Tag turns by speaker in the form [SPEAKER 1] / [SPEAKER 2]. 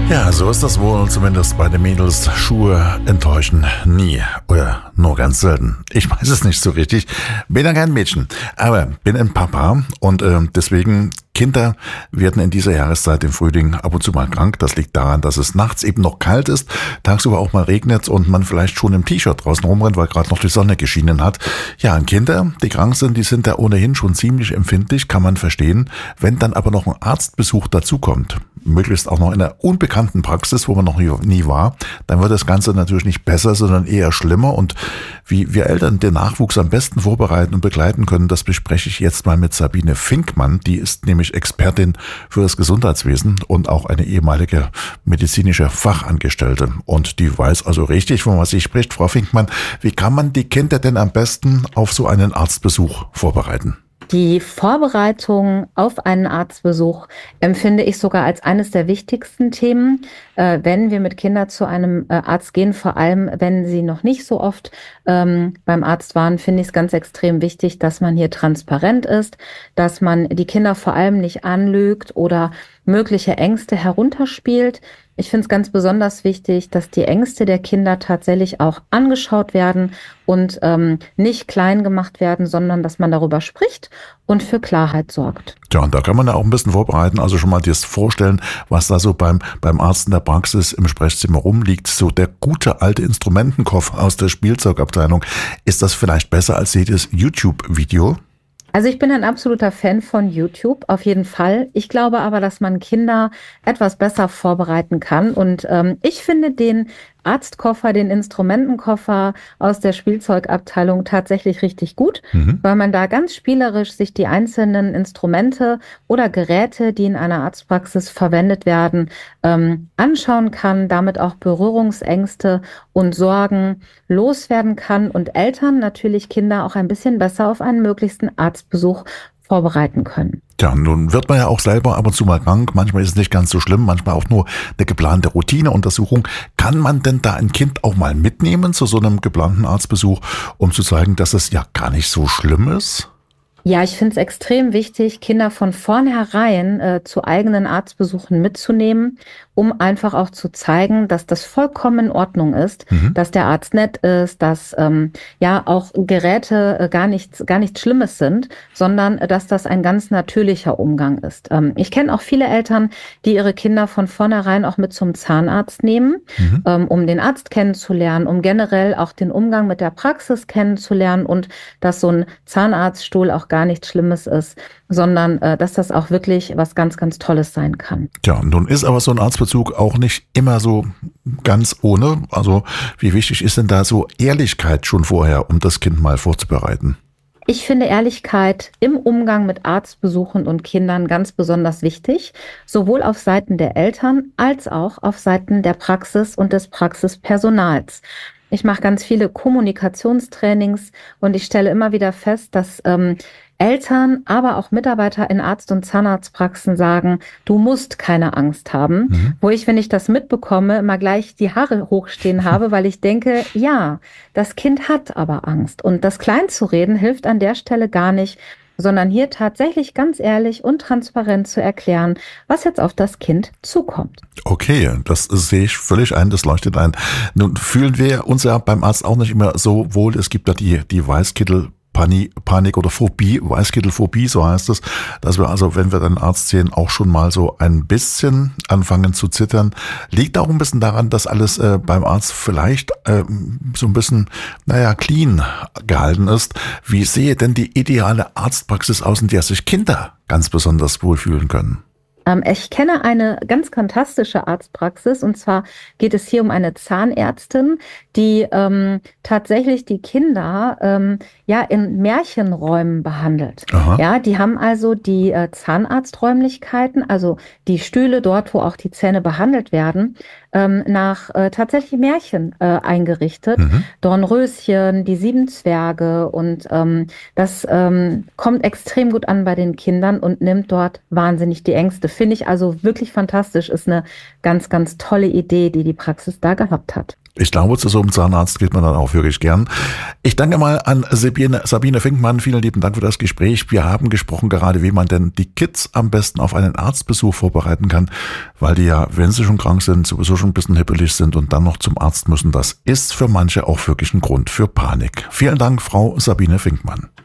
[SPEAKER 1] Ja, so ist das wohl, zumindest bei den Mädels. Schuhe enttäuschen nie oder nur ganz selten. Ich weiß es nicht so richtig. Bin ja kein Mädchen, aber bin ein Papa und deswegen Kinder werden in dieser Jahreszeit im Frühling ab und zu mal krank. Das liegt daran, dass es nachts eben noch kalt ist, tagsüber auch mal regnet und man vielleicht schon im T-Shirt draußen rumrennt, weil gerade noch die Sonne geschienen hat. Ja, und Kinder, die krank sind, die sind ja ohnehin schon ziemlich empfindlich, kann man verstehen. Wenn dann aber noch ein Arztbesuch dazukommt, möglichst auch noch in einer unbekannten Praxis, wo man noch nie war, dann wird das Ganze natürlich nicht besser, sondern eher schlimmer. Und wie wir Eltern den Nachwuchs am besten vorbereiten und begleiten können, das bespreche ich jetzt mal mit Sabine Finkmann. Die ist nämlich Expertin für das Gesundheitswesen und auch eine ehemalige medizinische Fachangestellte. Und die weiß also richtig, von was sie spricht. Frau Finkmann, wie kann man die Kinder denn am besten auf so einen Arztbesuch vorbereiten?
[SPEAKER 2] Die Vorbereitung auf einen Arztbesuch empfinde ich sogar als eines der wichtigsten Themen, wenn wir mit Kindern zu einem Arzt gehen. Vor allem, wenn sie noch nicht so oft beim Arzt waren, finde ich es ganz extrem wichtig, dass man hier transparent ist, dass man die Kinder vor allem nicht anlügt oder mögliche Ängste herunterspielt. Ich finde es ganz besonders wichtig, dass die Ängste der Kinder tatsächlich auch angeschaut werden und nicht klein gemacht werden, sondern dass man darüber spricht und für Klarheit sorgt.
[SPEAKER 1] Ja, und da kann man ja auch ein bisschen vorbereiten, also schon mal das vorstellen, was da so beim Arzt in der Praxis im Sprechzimmer rumliegt. So der gute alte Instrumentenkoffer aus der Spielzeugabteilung. Ist das vielleicht besser als jedes YouTube-Video?
[SPEAKER 2] Also ich bin ein absoluter Fan von YouTube, auf jeden Fall. Ich glaube aber, dass man Kinder etwas besser vorbereiten kann. Und ich finde den Arztkoffer, den Instrumentenkoffer aus der Spielzeugabteilung tatsächlich richtig gut, weil man da ganz spielerisch sich die einzelnen Instrumente oder Geräte, die in einer Arztpraxis verwendet werden, anschauen kann, damit auch Berührungsängste und Sorgen loswerden kann und Eltern natürlich Kinder auch ein bisschen besser auf einen möglichsten Arztbesuch vorbereiten können.
[SPEAKER 1] Ja, nun wird man ja auch selber ab und zu mal krank. Manchmal ist es nicht ganz so schlimm, manchmal auch nur eine geplante Routineuntersuchung. Kann man denn da ein Kind auch mal mitnehmen zu so einem geplanten Arztbesuch, um zu zeigen, dass es ja gar nicht so schlimm ist?
[SPEAKER 2] Ja, ich finde es extrem wichtig, Kinder von vornherein zu eigenen Arztbesuchen mitzunehmen, um einfach auch zu zeigen, dass das vollkommen in Ordnung ist, dass der Arzt nett ist, dass ja auch Geräte gar nichts Schlimmes sind, sondern dass das ein ganz natürlicher Umgang ist. Ich kenne auch viele Eltern, die ihre Kinder von vornherein auch mit zum Zahnarzt nehmen, um den Arzt kennenzulernen, um generell auch den Umgang mit der Praxis kennenzulernen und dass so ein Zahnarztstuhl auch gar nichts Schlimmes ist, sondern dass das auch wirklich was ganz, ganz Tolles sein kann.
[SPEAKER 1] Ja, nun ist aber so ein Arztbezug auch nicht immer so ganz ohne. Also wie wichtig ist denn da so Ehrlichkeit schon vorher, um das Kind mal vorzubereiten?
[SPEAKER 2] Ich finde Ehrlichkeit im Umgang mit Arztbesuchen und Kindern ganz besonders wichtig, sowohl auf Seiten der Eltern als auch auf Seiten der Praxis und des Praxispersonals. Ich mache ganz viele Kommunikationstrainings und ich stelle immer wieder fest, dass Eltern, aber auch Mitarbeiter in Arzt- und Zahnarztpraxen sagen, du musst keine Angst haben. Wo ich, wenn ich das mitbekomme, immer gleich die Haare hochstehen habe, weil ich denke, ja, das Kind hat aber Angst. Und das kleinzureden hilft an der Stelle gar nicht, sondern hier tatsächlich ganz ehrlich und transparent zu erklären, was jetzt auf das Kind zukommt.
[SPEAKER 1] Okay, das sehe ich völlig ein, das leuchtet ein. Nun fühlen wir uns ja beim Arzt auch nicht immer so wohl. Es gibt da die Weißkittel-Panik oder Phobie, Weißkittelphobie, so heißt es, dass wir also, wenn wir den Arzt sehen, auch schon mal so ein bisschen anfangen zu zittern. Liegt auch ein bisschen daran, dass alles beim Arzt vielleicht so ein bisschen, clean gehalten ist. Wie sehe denn die ideale Arztpraxis aus, in der sich Kinder ganz besonders wohlfühlen können?
[SPEAKER 2] Ich kenne eine ganz fantastische Arztpraxis und zwar geht es hier um eine Zahnärztin, die tatsächlich die Kinder ja in Märchenräumen behandelt.
[SPEAKER 1] Aha.
[SPEAKER 2] Ja, die haben also die Zahnarzträumlichkeiten, also die Stühle dort, wo auch die Zähne behandelt werden, nach tatsächlich Märchen eingerichtet. Dornröschen, die sieben Zwerge und das kommt extrem gut an bei den Kindern und nimmt dort wahnsinnig die Ängste, finde ich also wirklich fantastisch. Ist eine ganz, ganz tolle Idee, die Praxis da gehabt hat.
[SPEAKER 1] Ich glaube, zu so einem Zahnarzt geht man dann auch wirklich gern. Ich danke mal an Sabine Finkmann. Vielen lieben Dank für das Gespräch. Wir haben gesprochen gerade, wie man denn die Kids am besten auf einen Arztbesuch vorbereiten kann, weil die ja, wenn sie schon krank sind, sowieso schon ein bisschen hippelig sind und dann noch zum Arzt müssen. Das ist für manche auch wirklich ein Grund für Panik. Vielen Dank, Frau Sabine Finkmann.